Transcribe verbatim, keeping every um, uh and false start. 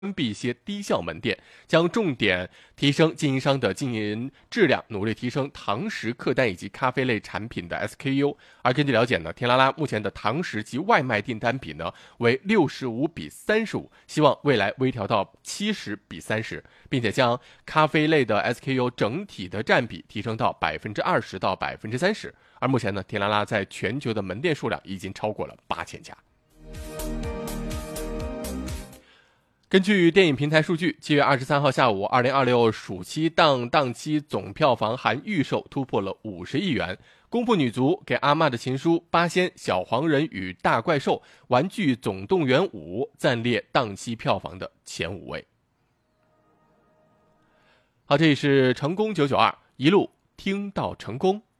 关闭一些低效门店，将重点提升经营商的经营质量，努力提升堂食客单以及咖啡类产品的 S K U。而根据了解呢，天拉拉目前的堂食及外卖订单比呢为六十五比三十五，希望未来微调到七十比三十，并且将咖啡类的 S K U 整体的占比提升到百分之二十到百分之三十。而目前呢，天拉拉在全球的门店数量已经超过了八千家。根据电影平台数据，七月二十三号下午，二零二六暑期档档期总票房含预售突破了五十亿元。功夫女足、给阿嬷的情书、八仙、小黄人与大怪兽、玩具总动员五暂列档期票房的前五位。好，这里是成功九九二，一路听到成功。